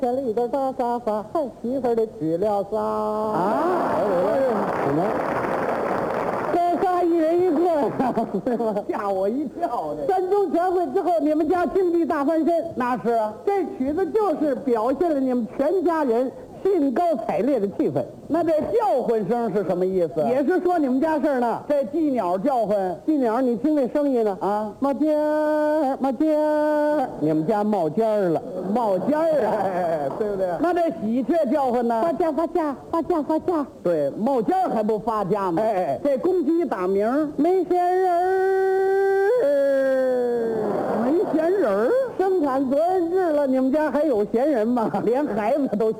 选了一个大沙发，还媳妇儿的娶了仨啊！什么？这仨一人一个呀，吓我一跳！三中全会之后，你们家经济大翻身，那是啊。这曲子就是表现了你们全家人兴高采烈的气氛。那这叫唤声是什么意思？也是说你们家事儿呢。这鸡鸟叫唤，鸡鸟，你听那声音呢？啊，冒尖儿，冒尖儿，你们家冒尖儿了，冒尖儿啊，对不对？那这喜鹊叫唤呢？发家，发家，发家，发家。对，冒尖儿还不发家吗？哎，这公鸡打鸣，没闲人儿，没闲人儿。生产责任制了，你们家还有闲人吗？连孩子都。